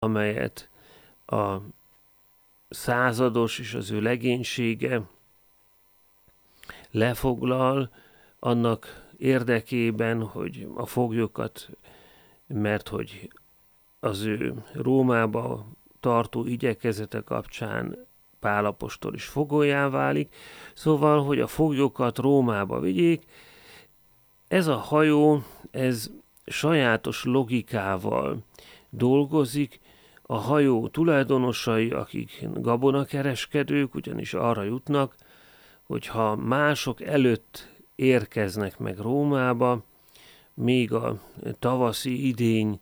amelyet a százados és az ő legénysége lefoglal annak érdekében, hogy a foglyokat, mert hogy az ő Rómába tartó igyekezete kapcsán Pál apostol is fogollyá válik, szóval, hogy a foglyokat Rómába vigyék. Ez a hajó, ez sajátos logikával dolgozik. A hajó tulajdonosai, akik gabonakereskedők, ugyanis arra jutnak, hogy ha mások előtt érkeznek meg Rómába, még a tavaszi idény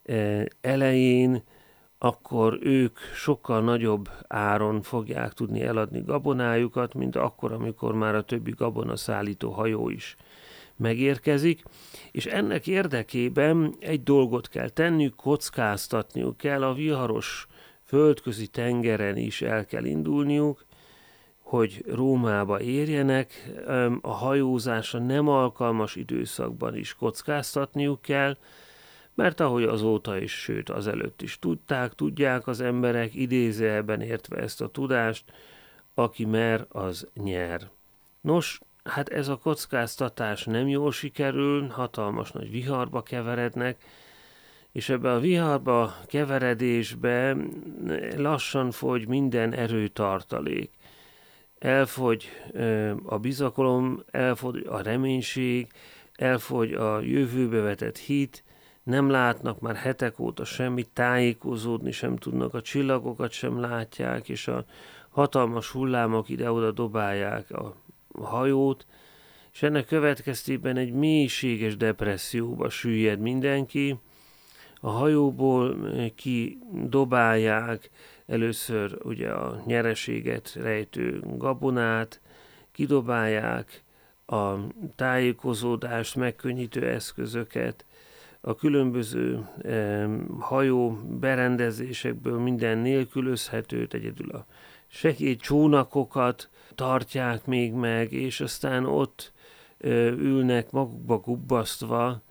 elején, akkor ők sokkal nagyobb áron fogják tudni eladni gabonájukat, mint akkor, amikor már a többi gabonaszállító hajó is megérkezik, és ennek érdekében egy dolgot kell tenniük, kockáztatniuk kell, a viharos földközi tengeren is el kell indulniuk, hogy Rómába érjenek, a hajózásra nem alkalmas időszakban is kockáztatniuk kell, mert ahogy azóta is, sőt azelőtt is tudják az emberek, idézőjelben értve ezt a tudást, aki mer, az nyer. Nos, hát ez a kockáztatás nem jól sikerül, hatalmas nagy viharba keverednek, és ebbe a viharba keveredésbe lassan fogy minden erőtartalék. Elfogy a bizakodalom, elfogy a reménység, elfogy a jövőbe vetett hit, nem látnak már hetek óta semmit, tájékozódni sem tudnak, a csillagokat sem látják, és a hatalmas hullámok ide-oda dobálják a hajót, és ennek következtében egy mélységes depresszióba süllyed mindenki. A hajóból kidobálják először ugye a nyereséget rejtő gabonát, kidobálják a tájékozódást megkönnyítő eszközöket, a különböző hajó berendezésekből minden nélkülözhetőt, egyedül a segédcsónakokat tartják még meg, és aztán ott ülnek magukba gubbasztva,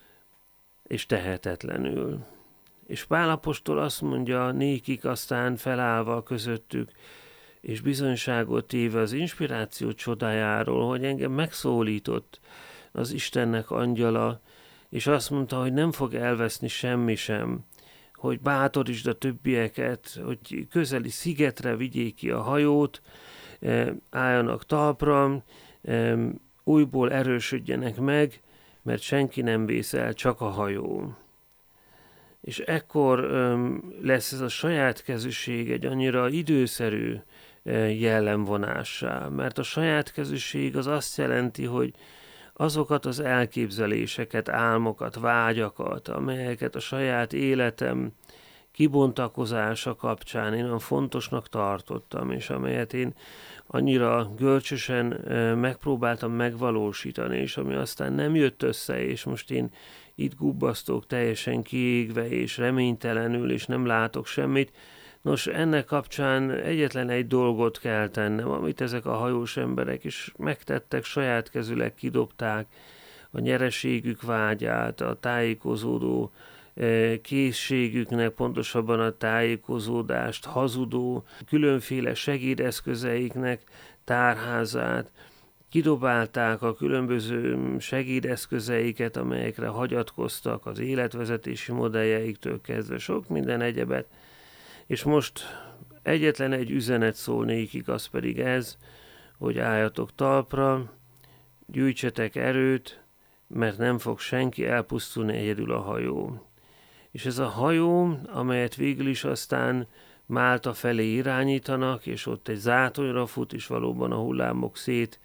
és tehetetlenül. És Pál apostol azt mondja nékik aztán felállva közöttük, és bizonyságot téve az inspiráció csodájáról, hogy engem megszólított az Istennek angyala, és azt mondta, hogy nem fog elveszni semmi sem, hogy bátorítsd a többieket, hogy közeli szigetre vigyék ki a hajót, álljanak talpra, újból erősödjenek meg, mert senki nem vész el, csak a hajó. És ekkor lesz ez a saját kezűség egy annyira időszerű jellemvonássá, mert a saját kezűség az azt jelenti, hogy azokat az elképzeléseket, álmokat, vágyakat, amelyeket a saját életem kibontakozása kapcsán én olyan fontosnak tartottam, és amelyet én annyira görcsösen megpróbáltam megvalósítani, és ami aztán nem jött össze, és most én itt gubbasztok teljesen kiégve, és reménytelenül, és nem látok semmit. Nos, ennek kapcsán egyetlen egy dolgot kell tennem, amit ezek a hajós emberek is megtettek, saját kezüleg kidobták a nyereségük vágyát, a tájékozódó készségüknek, pontosabban a tájékozódást hazudó, különféle segédeszközeiknek tárházát, kidobálták a különböző segédeszközeiket, amelyekre hagyatkoztak, az életvezetési modelljeiktől kezdve sok minden egyebet, és most egyetlen egy üzenet szól nékik, az pedig ez, hogy álljatok talpra, gyűjtsetek erőt, mert nem fog senki elpusztulni egyedül a hajó. És ez a hajó, amelyet végül is aztán Málta felé irányítanak, és ott egy zátonyra fut, és valóban a hullámok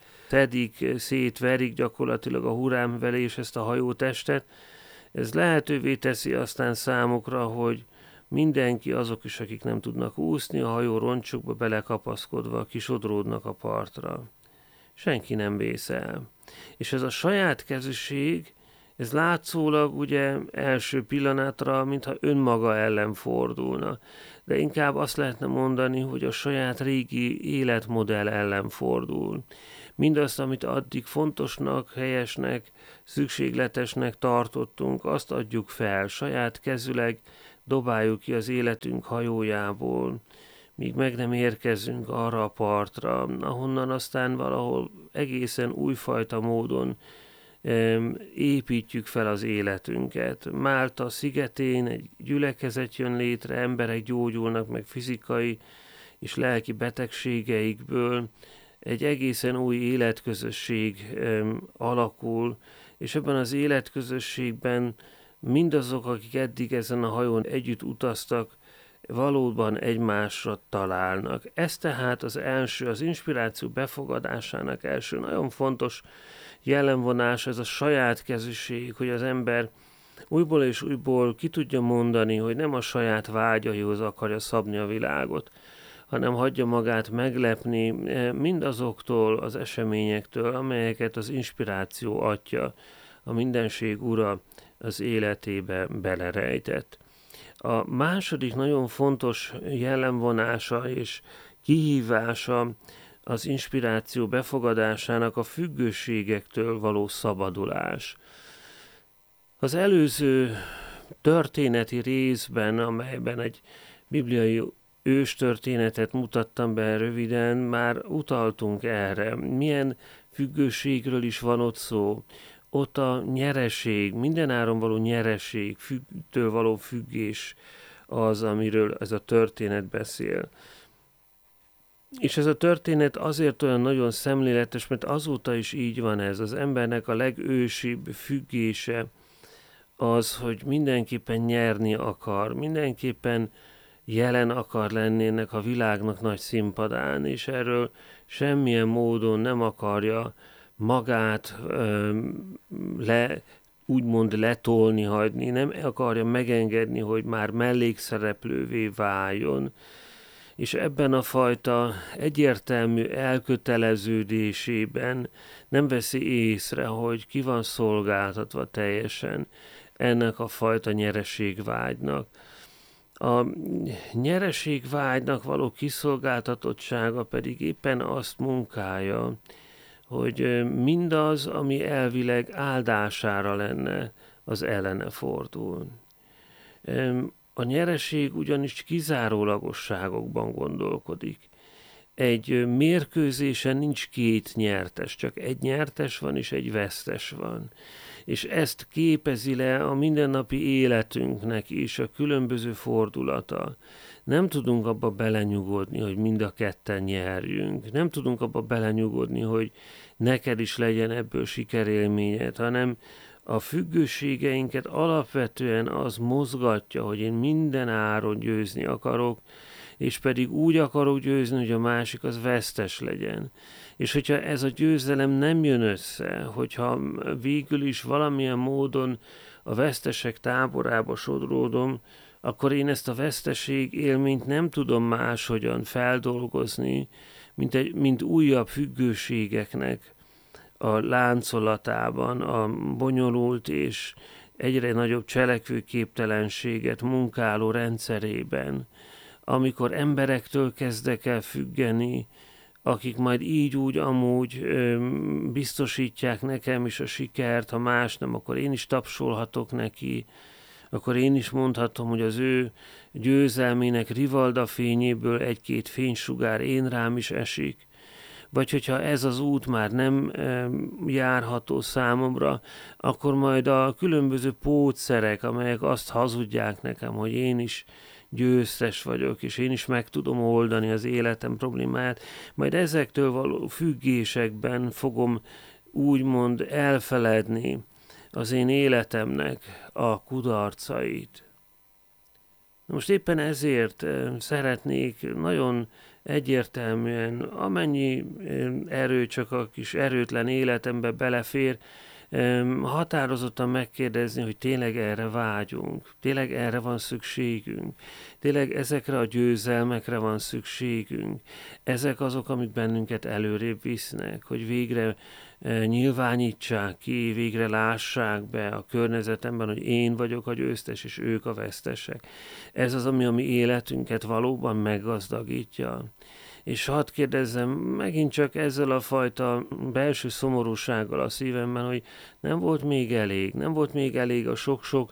szétverik gyakorlatilag a hullámverés ezt a hajótestet. Ez lehetővé teszi aztán számukra, hogy mindenki, azok is, akik nem tudnak úszni, a hajó roncsukba belekapaszkodva kisodródnak a partra. Senki nem vész el. És ez a saját kezűség, ez látszólag ugye első pillanatra, mintha önmaga ellen fordulna. De inkább azt lehetne mondani, hogy a saját régi életmodell ellen fordul. Mindazt, amit addig fontosnak, helyesnek, szükségletesnek tartottunk, azt adjuk fel, saját kezüleg dobáljuk ki az életünk hajójából, míg meg nem érkezünk arra a partra, ahonnan aztán valahol egészen újfajta módon építjük fel az életünket. Málta szigetén egy gyülekezet jön létre, emberek gyógyulnak meg fizikai és lelki betegségeikből, egy egészen új életközösség alakul, és ebben az életközösségben mindazok, akik eddig ezen a hajón együtt utaztak, valóban egymásra találnak. Ez tehát az első, az inspiráció befogadásának első nagyon fontos jellemvonás, ez a saját kezűség, hogy az ember újból és újból ki tudja mondani, hogy nem a saját vágyaihoz akarja szabni a világot, hanem hagyja magát meglepni mindazoktól az eseményektől, amelyeket az inspiráció atya, a mindenség ura az életébe belerejtett. A második nagyon fontos jellemvonása és kihívása az inspiráció befogadásának a függőségektől való szabadulás. Az előző történeti részben, amelyben egy bibliai őstörténetet mutattam be röviden, már utaltunk erre. Milyen függőségről is van ott szó. Ott a nyereség, mindenáron való nyereség, től való függés az, amiről ez a történet beszél. És ez a történet azért olyan nagyon szemléletes, mert azóta is így van ez. Az embernek a legősibb függése az, hogy mindenképpen nyerni akar, mindenképpen jelen akar lenni ennek a világnak nagy színpadán, és erről semmilyen módon nem akarja magát úgymond letolni, hagyni, nem akarja megengedni, hogy már mellékszereplővé váljon, és ebben a fajta egyértelmű elköteleződésében nem veszi észre, hogy ki van szolgáltatva teljesen ennek a fajta nyereségvágynak. A nyereségvágynak való kiszolgáltatottsága pedig éppen azt munkálja, hogy mindaz, ami elvileg áldására lenne, az ellene fordul. A nyereség ugyanis kizárólagosságokban gondolkodik. Egy mérkőzésen nincs két nyertes, csak egy nyertes van és egy vesztes van. És ezt képezi le a mindennapi életünknek is a különböző fordulata. Nem tudunk abba belenyugodni, hogy mind a ketten nyerjünk. Nem tudunk abba belenyugodni, hogy neked is legyen ebből sikerélményed, hanem a függőségeinket alapvetően az mozgatja, hogy én minden áron győzni akarok, és pedig úgy akarok győzni, hogy a másik az vesztes legyen. És hogyha ez a győzelem nem jön össze, hogyha végül is valamilyen módon a vesztesek táborába sodródom, akkor én ezt a veszteség élményt nem tudom máshogyan feldolgozni, mint újabb függőségeknek a láncolatában, a bonyolult és egyre nagyobb cselekvőképtelenséget munkáló rendszerében, amikor emberektől kezdek el függeni, akik majd így úgy amúgy biztosítják nekem is a sikert, ha más nem, akkor én is tapsolhatok neki, akkor én is mondhatom, hogy az ő győzelmének rivalda fényéből egy-két fénysugár én rám is esik. Vagy hogyha ez az út már nem járható számomra, akkor majd a különböző pótszerek, amelyek azt hazudják nekem, hogy én is győztes vagyok, és én is meg tudom oldani az életem problémáját, majd ezektől való függésekben fogom úgymond elfeledni az én életemnek a kudarcait. Most éppen ezért szeretnék nagyon egyértelműen, amennyi erő csak a kis erőtlen életembe belefér, határozottan megkérdezni, hogy tényleg erre vágyunk, tényleg erre van szükségünk, tényleg ezekre a győzelmekre van szükségünk, ezek azok, amik bennünket előrébb visznek, hogy végre nyilvánítsák ki, végre lássák be a környezetemben, hogy én vagyok a győztes, és ők a vesztesek. Ez az, ami a mi életünket valóban meggazdagítja. És hadd kérdezzem megint csak ezzel a fajta belső szomorúsággal a szívemben, hogy nem volt még elég a sok-sok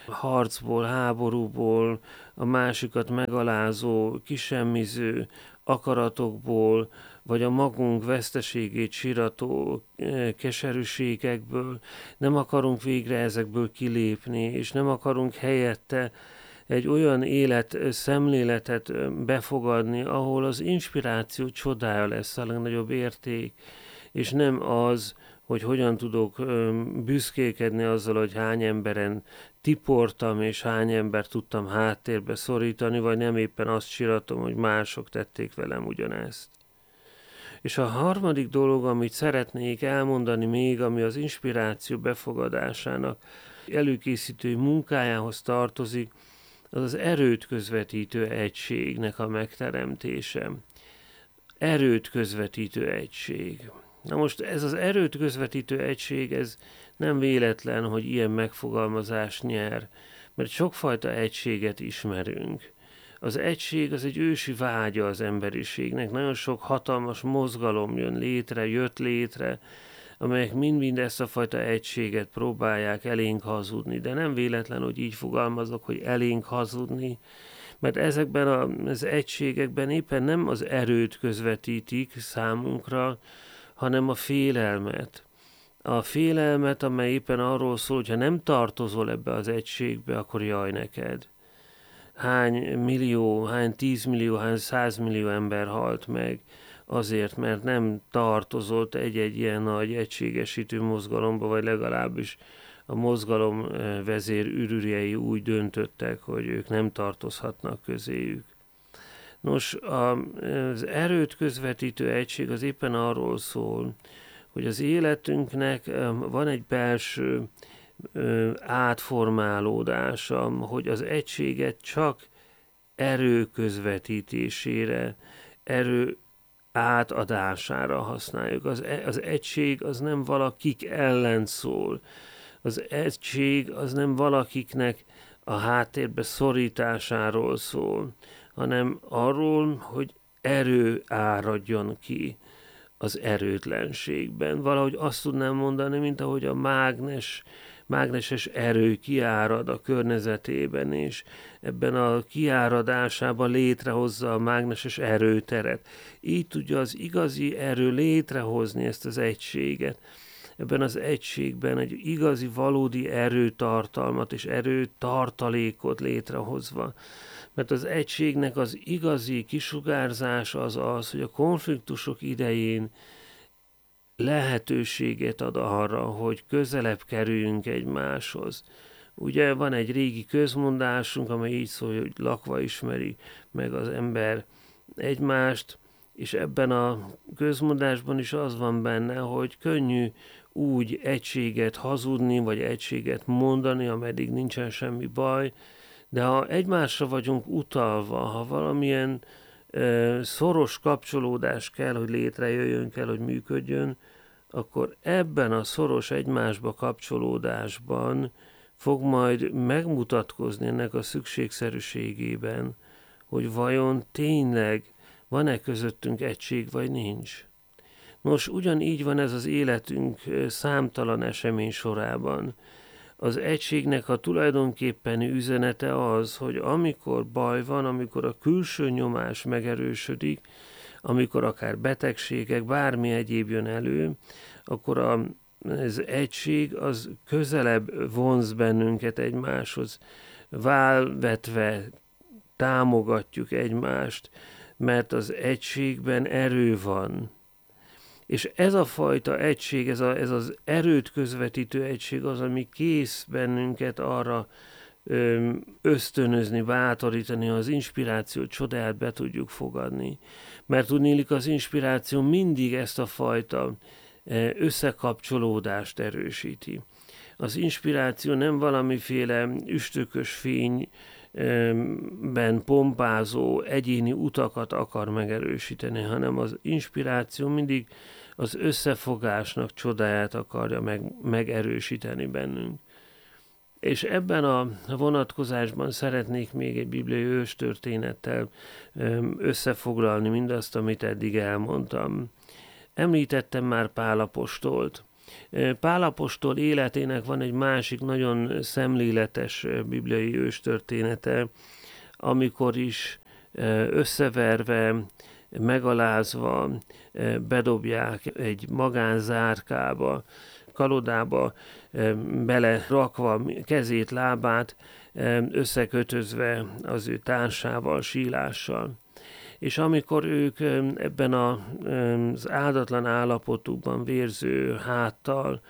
harcból, háborúból, a másikat megalázó, kisemmiző akaratokból, vagy a magunk veszteségét sirató keserűségekből. Nem akarunk végre ezekből kilépni, és nem akarunk helyette egy olyan szemléletet befogadni, ahol az inspiráció csodája lesz a legnagyobb érték, és nem az, hogy hogyan tudok büszkélkedni azzal, hogy hány emberen tiportam, és hány embert tudtam háttérbe szorítani, vagy nem éppen azt siratom, hogy mások tették velem ugyanezt. És a harmadik dolog, amit szeretnék elmondani még, ami az inspiráció befogadásának előkészítő munkájához tartozik, az az erőt közvetítő egységnek a megteremtése. Erőt közvetítő egység. Na most ez az erőt közvetítő egység, ez nem véletlen, hogy ilyen megfogalmazást nyer, mert sokfajta egységet ismerünk. Az egység az egy ősi vágya az emberiségnek, nagyon sok hatalmas mozgalom jött létre, amelyek mind-mind ezt a fajta egységet próbálják elénk hazudni, de nem véletlen, hogy így fogalmazok, hogy elénk hazudni, mert ezekben az egységekben éppen nem az erőt közvetítik számunkra, hanem a félelmet. A félelmet, amely éppen arról szól, hogy ha nem tartozol ebbe az egységbe, akkor jaj neked. Hány millió, hány 10 millió, hány 100 millió ember halt meg azért, mert nem tartozott egy-egy ilyen nagy egységesítő mozgalomba, vagy legalábbis a mozgalom vezér ürürjei úgy döntöttek, hogy ők nem tartozhatnak közéjük. Nos, az erőt közvetítő egység az éppen arról szól, hogy az életünknek van egy belső átformálódása, hogy az egységet csak erő közvetítésére, erő átadására használjuk. Az egység az nem valakik ellen szól. Az egység az nem valakiknek a háttérbe szorításáról szól, hanem arról, hogy erő áradjon ki az erőtlenségben. Valahogy azt tudnám mondani, mint ahogy a mágneses erő kiárad a környezetében, és ebben a kiáradásában létrehozza a mágneses erőteret. Így tudja az igazi erő létrehozni ezt az egységet. Ebben az egységben egy igazi, valódi erőtartalmat és erőtartalékot létrehozva. Mert az egységnek az igazi kisugárzása az, hogy a konfliktusok idején lehetőséget ad arra, hogy közelebb kerüljünk egymáshoz. Ugye van egy régi közmondásunk, amely így szól, hogy lakva ismeri meg az ember egymást, és ebben a közmondásban is az van benne, hogy könnyű úgy egységet hazudni, vagy egységet mondani, ameddig nincsen semmi baj, de ha egymásra vagyunk utalva, ha valamilyen szoros kapcsolódás kell, hogy létrejöjjön, kell, hogy működjön, akkor ebben a szoros egymásba kapcsolódásban fog majd megmutatkozni ennek a szükségszerűségében, hogy vajon tényleg van-e közöttünk egység, vagy nincs. Nos, ugyanígy van ez az életünk számtalan esemény sorában. Az egységnek a tulajdonképpeni üzenete az, hogy amikor baj van, amikor a külső nyomás megerősödik, amikor akár betegségek, bármi egyéb jön elő, akkor az egység az közelebb vonz bennünket egymáshoz, válvetve támogatjuk egymást, mert az egységben erő van. És ez a fajta egység, ez az erőt közvetítő egység az, ami kész bennünket arra ösztönözni, bátorítani, az inspiráció csodáját be tudjuk fogadni. Mert tudniillik, az inspiráció mindig ezt a fajta összekapcsolódást erősíti. Az inspiráció nem valamiféle üstökös fényben pompázó egyéni utakat akar megerősíteni, hanem az inspiráció mindig az összefogásnak csodáját akarja megerősíteni bennünk. És ebben a vonatkozásban szeretnék még egy bibliai őstörténettel összefoglalni mindazt, amit eddig elmondtam. Említettem már Pál apostolt. Pál apostol életének van egy másik nagyon szemléletes bibliai őstörténete, amikor is összeverve, megalázva bedobják egy magánzárkába, kalodába, belerakva kezét, lábát, összekötözve az ő társával, sílással. És amikor ők ebben az áldatlan állapotukban, vérző háttal,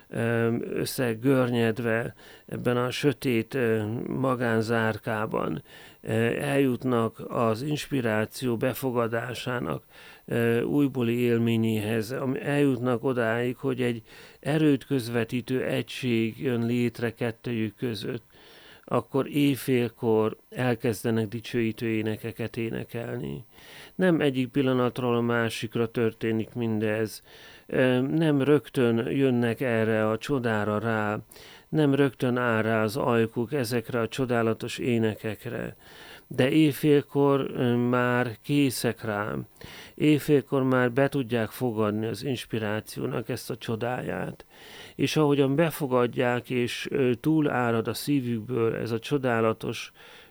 összegörnyedve ebben a sötét magánzárkában eljutnak az inspiráció befogadásának újbóli élményéhez, eljutnak odáig, hogy egy erőt közvetítő egység jön létre kettőjük között, akkor éjfélkor elkezdenek dicsőítő énekeket énekelni. Nem egyik pillanatról a másikra történik mindez, nem rögtön jönnek erre a csodára rá, nem rögtön áll rá az ajkuk ezekre a csodálatos énekekre, de éjfélkor már készek rám, éjfélkor már be tudják fogadni az inspirációnak ezt a csodáját. És ahogyan befogadják, és túlárad a szívükből ez a csodálatos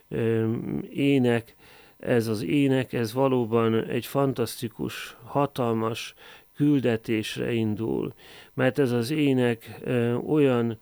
ének, ez valóban egy fantasztikus, hatalmas küldetésre indul, mert ez az ének olyan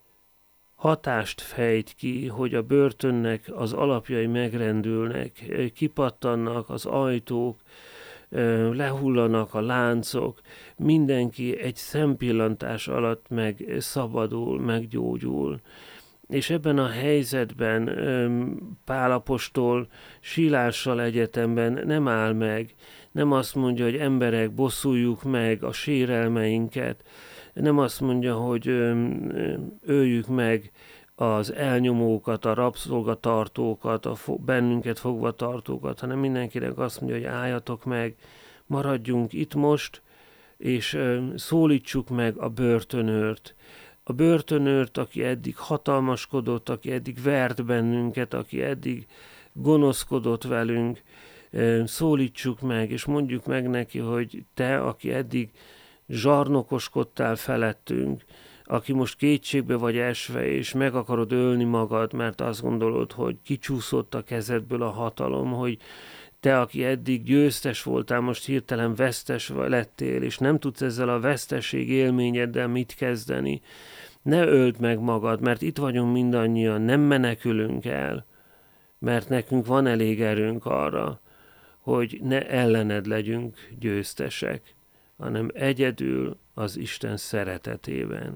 hatást fejt ki, hogy a börtönnek az alapjai megrendülnek, kipattannak az ajtók, lehullanak a láncok, mindenki egy szempillantás alatt megszabadul, meggyógyul. És ebben a helyzetben Pál apostol sílással egyetemben nem áll meg, nem azt mondja, hogy emberek, bosszuljuk meg a sérelmeinket, nem azt mondja, hogy öljük meg az elnyomókat, a rabszolgatartókat, a bennünket fogvatartókat, hanem mindenkinek azt mondja, hogy álljatok meg, maradjunk itt most, és szólítsuk meg a börtönőrt. A börtönőrt, aki eddig hatalmaskodott, aki eddig vert bennünket, aki eddig gonoszkodott velünk, szólítsuk meg, és mondjuk meg neki, hogy te, aki eddig zsarnokoskodtál felettünk, aki most kétségbe vagy esve, és meg akarod ölni magad, mert azt gondolod, hogy kicsúszott a kezedből a hatalom, hogy te, aki eddig győztes voltál, most hirtelen vesztes lettél, és nem tudsz ezzel a veszteség élményeddel mit kezdeni. Ne öld meg magad, mert itt vagyunk mindannyian, nem menekülünk el, mert nekünk van elég erőnk arra, hogy ne ellened legyünk győztesek, hanem egyedül az Isten szeretetében.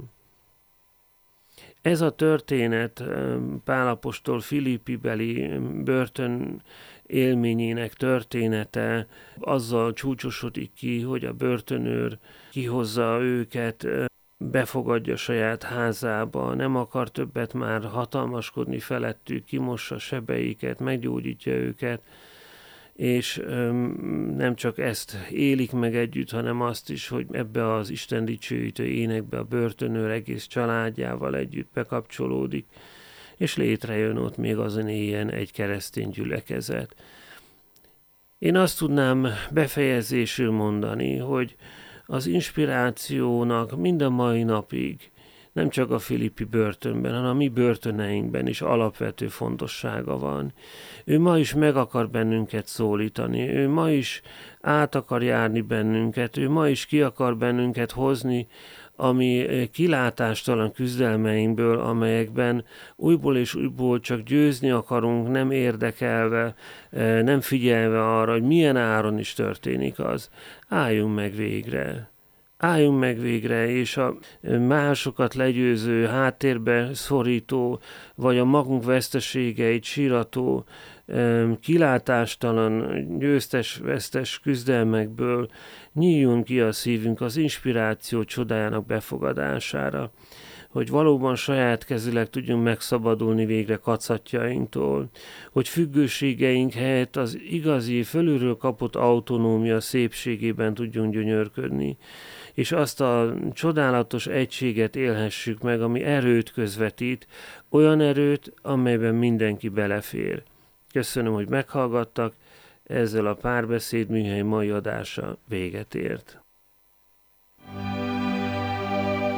Ez a történet Pál apostol Filippibeli börtön élményének története azzal csúcsosodik ki, hogy a börtönőr kihozza őket, befogadja saját házába, nem akar többet már hatalmaskodni felettük, kimossa sebeiket, meggyógyítja őket, és nem csak ezt élik meg együtt, hanem azt is, hogy ebbe az Isten dicsőítő énekbe a börtönőr egész családjával együtt bekapcsolódik, és létrejön ott még azon éjjel egy keresztény gyülekezet. Én azt tudnám befejezésül mondani, hogy az inspirációnak mind a mai napig, nem csak a filippi börtönben, hanem a mi börtöneinkben is alapvető fontossága van. Ő ma is meg akar bennünket szólítani, ő ma is át akar járni bennünket, ő ma is ki akar bennünket hozni, ami kilátástalan küzdelmeinkből, amelyekben újból és újból csak győzni akarunk, nem érdekelve, nem figyelve arra, hogy milyen áron is történik az. Álljunk meg végre. Álljunk meg végre, és a másokat legyőző, háttérbe szorító, vagy a magunk veszteségeit sírató, kilátástalan, győztes-vesztes küzdelmekből nyíljon ki a szívünk az inspiráció csodájának befogadására, hogy valóban saját kezileg tudjunk megszabadulni végre kacatjainktól, hogy függőségeink helyett az igazi, fölülről kapott autonómia szépségében tudjunk gyönyörködni, és azt a csodálatos egységet élhessük meg, ami erőt közvetít, olyan erőt, amelyben mindenki belefér. Köszönöm, hogy meghallgattak, ezzel a Párbeszéd műhely mai adása véget ért.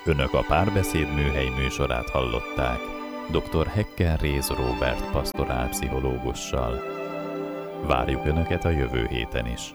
Önök a Párbeszéd műhely műsorát hallották dr. Hekker Réz Róbert pastorálpszichológussal. Várjuk Önöket a jövő héten is.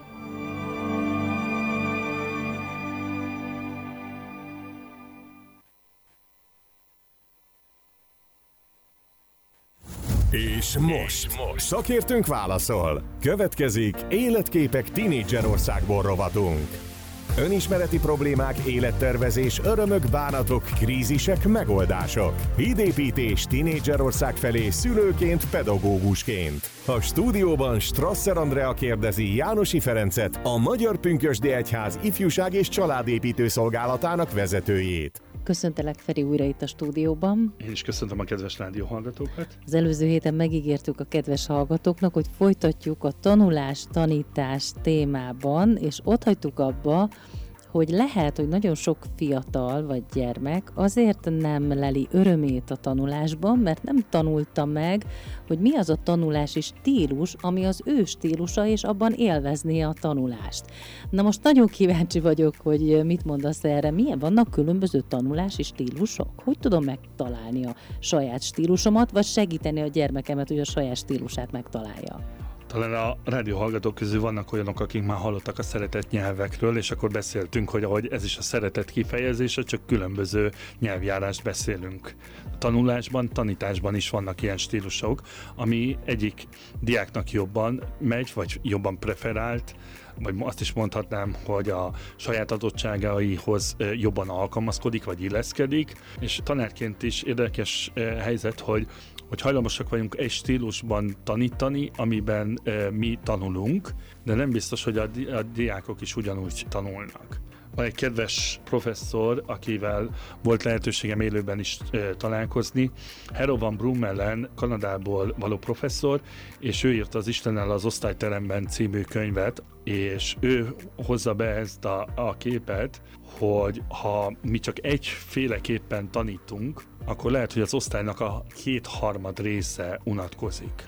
És most szakértőnk válaszol. Következik Életképek Tinédzserországból rovatunk. Önismereti problémák, élettervezés, örömök, bánatok, krízisek, megoldások. Hídépítés Tinédzserország felé szülőként, pedagógusként. A stúdióban Strasser Andrea kérdezi Jánosi Ferencet, a Magyar Pünkösdi Egyház Ifjúság és Családépítő Szolgálatának vezetőjét. Köszöntelek, Feri, újra itt a stúdióban. Én is köszöntöm a kedves rádióhallgatókat. Az előző héten megígértük a kedves hallgatóknak, hogy folytatjuk a tanulás-tanítás témában, és ott hagytuk abba, hogy lehet, hogy nagyon sok fiatal vagy gyermek azért nem leli örömét a tanulásban, mert nem tanulta meg, hogy mi az a tanulási stílus, ami az ő stílusa, és abban élvezné a tanulást. Na most nagyon kíváncsi vagyok, hogy mit mondasz erre. Milyen vannak különböző tanulási stílusok? Hogy tudom megtalálni a saját stílusomat, vagy segíteni a gyermekemet, hogy a saját stílusát megtalálja? Talán a rádióhallgatók közül vannak olyanok, akik már hallottak a szeretett nyelvekről, és akkor beszéltünk, hogy ahogy ez is a szeretet kifejezése, csak különböző nyelvjárást beszélünk. A tanulásban, tanításban is vannak ilyen stílusok, ami egyik diáknak jobban megy, vagy jobban preferált, vagy azt is mondhatnám, hogy a saját adottságaihoz jobban alkalmazkodik, vagy illeszkedik, és tanárként is érdekes helyzet, hogy hajlamosak vagyunk egy stílusban tanítani, amiben mi tanulunk, de nem biztos, hogy a diákok is ugyanúgy tanulnak. Van egy kedves professzor, akivel volt lehetőségem élőben is találkozni, Harold Van Brummelen, Kanadából való professzor, és ő írta az Istennel az osztályteremben című könyvet, és ő hozza be ezt a képet, hogy ha mi csak egyféleképpen tanítunk, akkor lehet, hogy az osztálynak a 2/3 része unatkozik.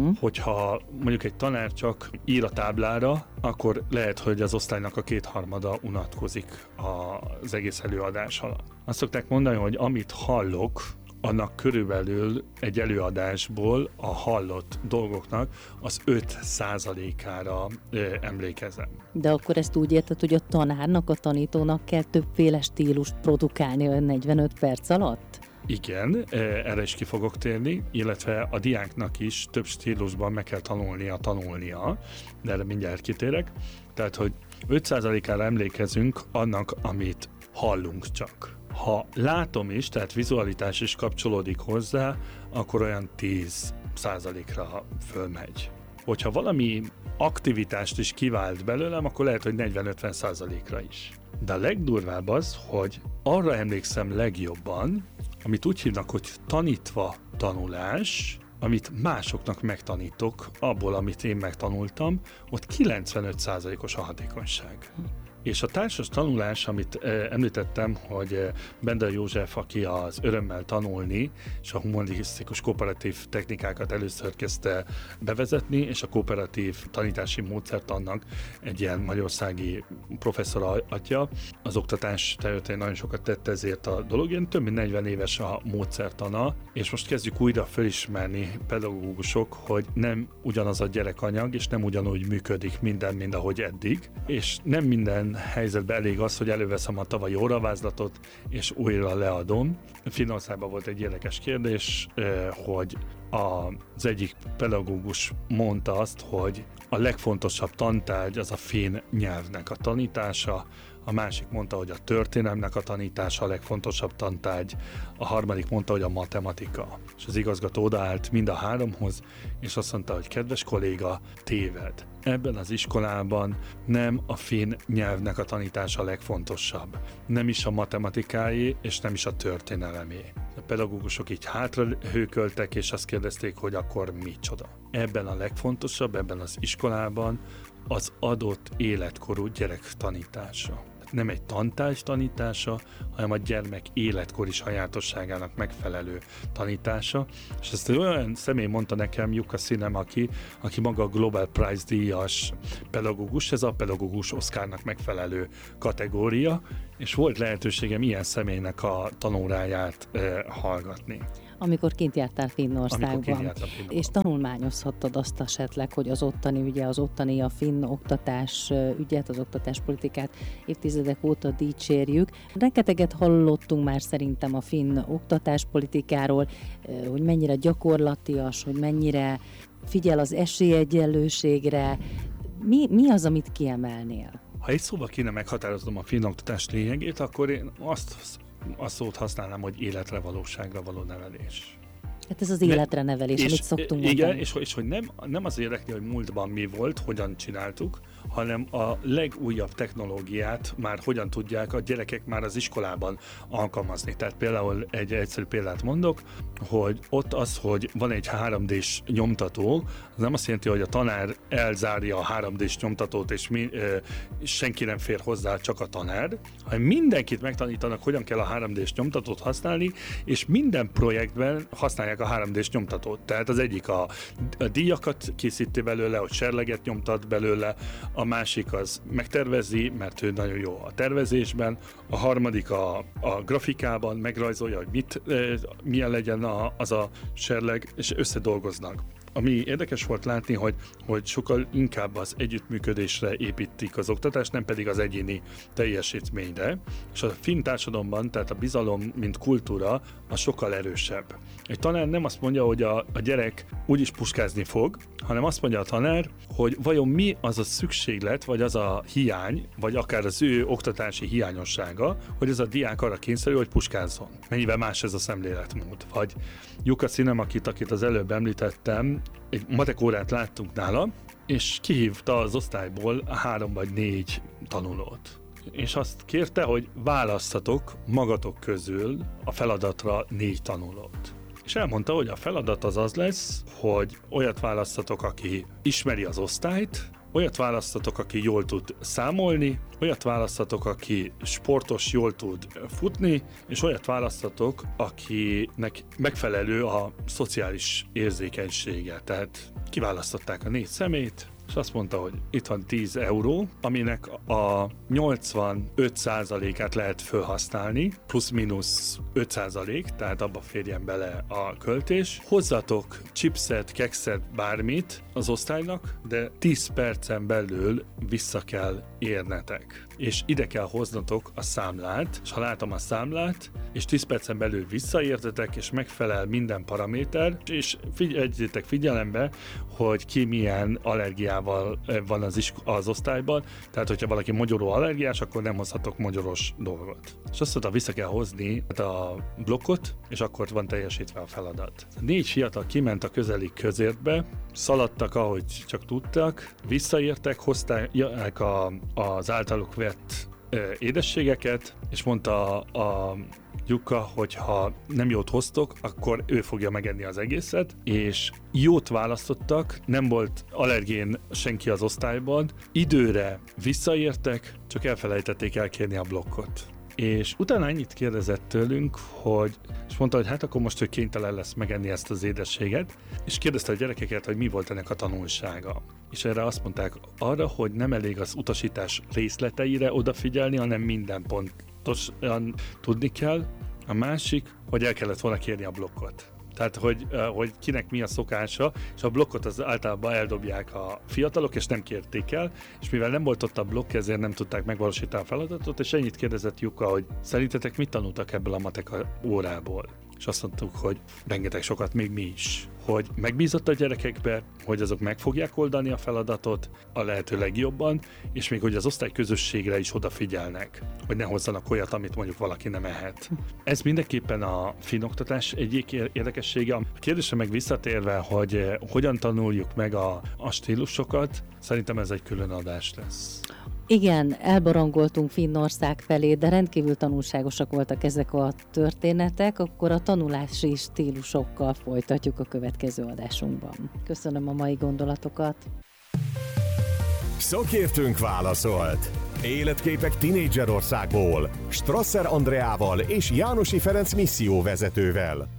Hogyha mondjuk egy tanár csak ír a táblára, akkor lehet, hogy az osztálynak a 2/3 unatkozik az egész előadás alatt. Azt szokták mondani, hogy amit hallok, annak körülbelül egy előadásból a hallott dolgoknak az 5%-ára emlékezem. De akkor ezt úgy érted, hogy a tanárnak, a tanítónak kell többféle stílust produkálni olyan 45 perc alatt? Igen, erre is ki fogok térni, illetve a diáknak is több stílusban meg kell tanulnia, de erre mindjárt kitérek. Tehát, hogy 5%-ára emlékezünk annak, amit hallunk csak. Ha látom is, tehát vizualitás is kapcsolódik hozzá, akkor olyan 10%-ra fölmegy. Hogyha valami aktivitást is kivált belőlem, akkor lehet, hogy 40-50%-ra is. De a legdurvább az, hogy arra emlékszem legjobban, amit úgy hívnak, hogy tanítva tanulás, amit másoknak megtanítok, abból, amit én megtanultam, ott 95%-os a hatékonyság. És a társas tanulás, amit említettem, hogy Bender József, aki az Örömmel tanulni, és a humanisztikus kooperatív technikákat először kezdte bevezetni, és a kooperatív tanítási módszertannak egy ilyen magyarországi professzor atya. Az oktatás területén nagyon sokat tett ezért a dologért, több mint 40 éves a módszertana, és most kezdjük újra felismerni pedagógusok, hogy nem ugyanaz a gyerekanyag, és nem ugyanúgy működik minden, mint ahogy eddig, és nem minden helyzetben elég az, hogy előveszem a tavalyi óravázlatot, és újra leadom. Finnországban volt egy érdekes kérdés, hogy az egyik pedagógus mondta azt, hogy a legfontosabb tantárgy az a finn nyelvnek a tanítása, a másik mondta, hogy a történelemnek a tanítása a legfontosabb tantárgy, a harmadik mondta, hogy a matematika. És az igazgató odaállt mind a háromhoz, és azt mondta, hogy kedves kolléga, téved. Ebben az iskolában nem a finn nyelvnek a tanítása a legfontosabb. Nem is a matematikáé, és nem is a történelemé. A pedagógusok így hátrahőköltek, és azt kérdezték, hogy akkor micsoda. Ebben a legfontosabb, ebben az iskolában az adott életkorú gyerek tanítása. nem egy tantárgy tanítása, hanem a gyermek életkori sajátosságának megfelelő tanítása. És ezt olyan személy mondta nekem, Jukka Szinem, aki maga a Global Prize díjas pedagógus, ez a pedagógus Oscarnak megfelelő kategória, és volt lehetőségem ilyen személynek a tanóráját hallgatni. Amikor kint jártál Finnországban, és tanulmányozhattad azt esetleg, hogy az ottani a finn oktatás ügyet, az oktatáspolitikát évtizedek óta dicsérjük. Rengeteget hallottunk már szerintem a finn oktatáspolitikáról, hogy mennyire gyakorlatias, hogy mennyire figyel az esélyegyenlőségre. Mi az, amit kiemelnél? Ha egy szóba kéne meghatároznom a finn oktatás lényegét, akkor én azt szót használnám, hogy életre, valóságra való nevelés. Hát ez az életre nevelés, amit szoktunk mondani. Igen, és hogy nem az érdekli, hogy múltban mi volt, hogyan csináltuk, hanem a legújabb technológiát már hogyan tudják a gyerekek már az iskolában alkalmazni. Tehát például egy egyszerű példát mondok, hogy ott az, hogy van egy 3D-s nyomtató, az nem azt jelenti, hogy a tanár elzárja a 3D-s nyomtatót, és senki nem fér hozzá, csak a tanár, hanem mindenkit megtanítanak, hogyan kell a 3D-s nyomtatót használni, és minden projektben használják a 3D-s nyomtatót. Tehát az egyik a díjakat készíti belőle, hogy serleget nyomtat belőle, a másik az megtervezi, mert ő nagyon jó a tervezésben, a harmadik a grafikában megrajzolja, hogy milyen legyen az a serleg, és összedolgoznak. Ami érdekes volt látni, hogy sokkal inkább az együttműködésre építik az oktatást, nem pedig az egyéni teljesítményre. És a finn társadalomban, tehát a bizalom, mint kultúra, az sokkal erősebb. Egy tanár nem azt mondja, hogy a gyerek úgyis puskázni fog, hanem azt mondja a tanár, hogy vajon mi az a szükséglet, vagy az a hiány, vagy akár az ő oktatási hiányossága, hogy ez a diák arra kényszerül, hogy puskázzon. Mennyivel más ez a szemléletmód. Vagy Jukka Szinem, akit az előbb említettem, egy matek órát láttunk nála, és kihívta az osztályból 3 vagy 4 tanulót. És azt kérte, hogy választatok magatok közül a feladatra 4 tanulót. És elmondta, hogy a feladat az lesz, hogy olyat választatok, aki ismeri az osztályt, olyat választatok, aki jól tud számolni, olyat választatok, aki sportos, jól tud futni, és olyat választatok, akinek megfelelő a szociális érzékenysége. Tehát kiválasztották a 4 szemét, és azt mondta, hogy itt van 10 euró, aminek a 85%-át lehet felhasználni, plusz-minusz 5%, tehát abba férjen bele a költés. Hozzatok chipset, kekszet, bármit az osztálynak, de 10 percen belül vissza kell érnetek. És ide kell hoznatok a számlát, és ha látom a számlát, és 10 percen belül visszaértetek, és megfelel minden paraméter, és vegyétek figyelembe, hogy ki milyen allergiával van az osztályban, tehát hogyha valaki mogyoró allergiás, akkor nem hozhatok mogyoros dolgot. És azt mondta, vissza kell hozni a blokkot, és akkor van teljesítve a feladat. 4 fiatal kiment a közeli közértbe, szaladtak, ahogy csak tudtak, visszaértek, hozták az általuk vett édességeket, és mondta a Jukka, hogy ha nem jót hoztok, akkor ő fogja megenni az egészet, és jót választottak, nem volt allergén senki az osztályban, időre visszaértek, csak elfelejtették elkérni a blokkot. És utána ennyit kérdezett tőlünk, és mondta, hogy hát akkor most ő kénytelen lesz megenni ezt az édességet, és kérdezte a gyerekeket, hogy mi volt ennek a tanulsága. És erre azt mondták arra, hogy nem elég az utasítás részleteire odafigyelni, hanem minden pontosan tudni kell. A másik, hogy el kellett volna kérni a blokkot. Tehát, hogy kinek mi a szokása, és a blokkot az általában eldobják a fiatalok, és nem kérték el, és mivel nem volt ott a blokk, ezért nem tudták megvalósítani a feladatot, és ennyit kérdezett Jukka, hogy szerintetek mit tanultak ebből a matek órából? És azt mondtuk, hogy rengeteg sokat, még mi is. Hogy megbízott a gyerekekbe, hogy azok meg fogják oldani a feladatot a lehető legjobban, és még hogy az osztályközösségre is odafigyelnek, hogy ne hozzanak olyat, amit mondjuk valaki nem ehet. Ez mindenképpen a finn oktatás egyik érdekessége. A kérdésre meg visszatérve, hogy hogyan tanuljuk meg a stílusokat, szerintem ez egy külön adás lesz. Igen, elbarangoltunk Finnország felé, de rendkívül tanulságosak voltak ezek a történetek, akkor a tanulási stílusokkal folytatjuk a következő adásunkban. Köszönöm a mai gondolatokat. Szakértőnk válaszolt. Életképek Tinédzserországból, Strasser Andreával és Jánosi Ferenc misszióvezetővel.